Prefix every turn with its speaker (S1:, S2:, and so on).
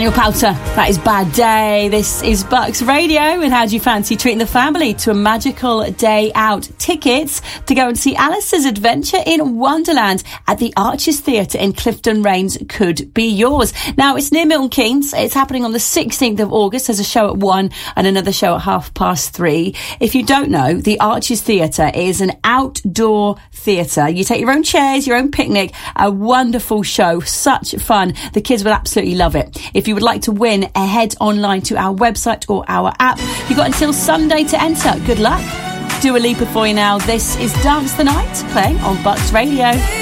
S1: Daniel Powter, that is Bad Day. This is Bucks Radio, and how do you fancy treating the family to a magical day out? Tickets to go and see Alice's Adventure in Wonderland at the Arches Theatre in Clifton Rains could be yours. Now, it's near Milton Keynes. It's happening on the 16th of August. There's a show at 1 and another show at 3:30. If you don't know, the Arches Theatre is an outdoor theatre. You take your own chairs, your own picnic, a wonderful show, such fun. The kids will absolutely love it. If you would like to win, head online to our website or our app. You've got until Sunday to enter. Good luck. Dua Lipa for you now. This is Dance the Night, playing on Bucks Radio.